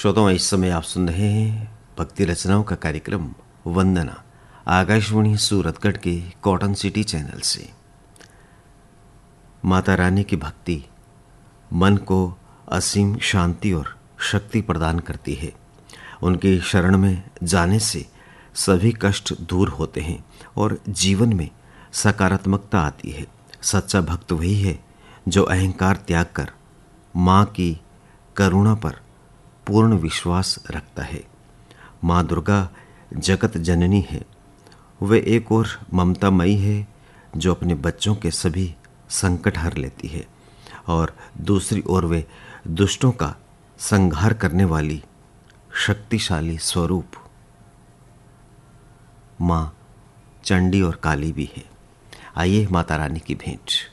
श्रोताओं, इस समय आप सुन रहे हैं भक्ति रचनाओं का कार्यक्रम वंदना, आकाशवाणी सूरतगढ़ के कॉटन सिटी चैनल से। माता रानी की भक्ति मन को असीम शांति और शक्ति प्रदान करती है। उनके शरण में जाने से सभी कष्ट दूर होते हैं और जीवन में सकारात्मकता आती है। सच्चा भक्त वही है जो अहंकार त्याग कर माँ की करुणा पर पूर्ण विश्वास रखता है। माँ दुर्गा जगत जननी है। वे एक और ममतामयी है जो अपने बच्चों के सभी संकट हर लेती है और दूसरी ओर वे दुष्टों का संहार करने वाली शक्तिशाली स्वरूप माँ चंडी और काली भी है। आइए माता रानी की भेंट।